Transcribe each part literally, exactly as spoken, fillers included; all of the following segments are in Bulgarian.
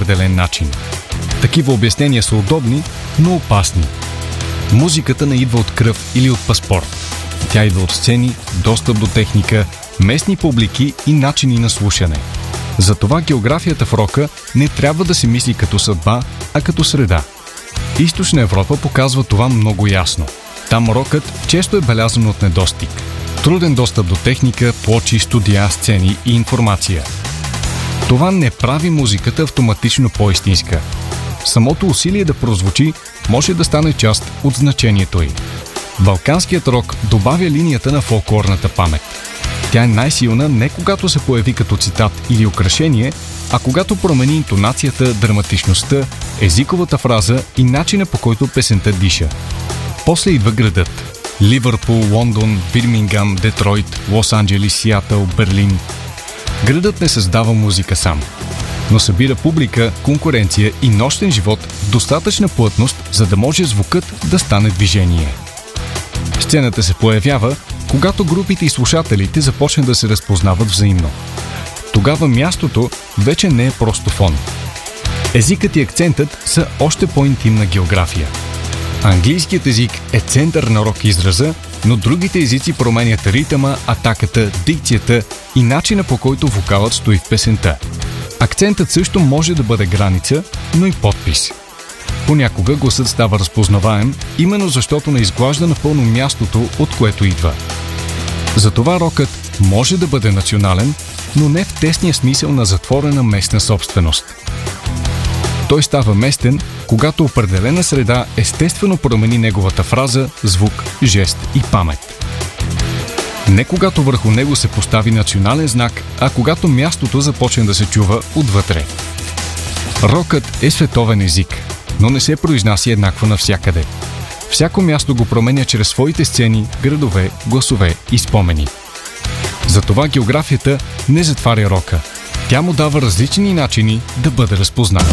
определен начин. Такива обяснения са удобни, но опасни. Музиката не идва от кръв или от паспорт. Тя идва от сцени, достъп до техника, местни публики и начини на слушане. Затова географията в рока не трябва да се мисли като съдба, а като среда. Източна Европа показва това много ясно. Там рокът често е белязан от недостиг. Труден достъп до техника, плочи, студия, сцени и информация. Това не прави музиката автоматично по-истинска. Самото усилие да прозвучи може да стане част от значението й. Балканският рок добавя линията на фолклорната памет. Тя е най-силна не когато се появи като цитат или украшение, а когато промени интонацията, драматичността, езиковата фраза и начина, по който песента диша. После идва градът. Ливърпул, Лондон, Бирмингам, Детройт, Лос-Анджелис, Сиатъл, Берлин. Градът не създава музика сам, но събира публика, конкуренция и нощен живот в достатъчна плътност, за да може звукът да стане движение. Сцената се появява, когато групите и слушателите започнат да се разпознават взаимно. Тогава мястото вече не е просто фон. Езикът и акцентът са още по-интимна география. Английският език е център на рок израза, но другите езици променят ритъма, атаката, дикцията и начина, по който вокалът стои в песента. Акцентът също може да бъде граница, но и подпис. Понякога гласът става разпознаваем, именно защото не изглажда напълно мястото, от което идва. Затова рокът може да бъде национален, но не в тесния смисъл на затворена местна собственост. Той става местен, когато определена среда естествено промени неговата фраза, звук, жест и памет. Не когато върху него се постави национален знак, а когато мястото започне да се чува отвътре. Рокът е световен език, но не се произнася еднакво навсякъде. Всяко място го променя чрез своите сцени, градове, гласове и спомени. Затова географията не затваря рока. Тя му дава различни начини да бъде разпознат.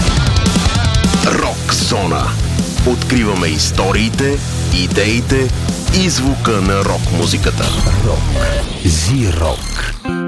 Рок Зона. Откриваме историите, идеите и звука на рок музиката. Рок. Зи-рок.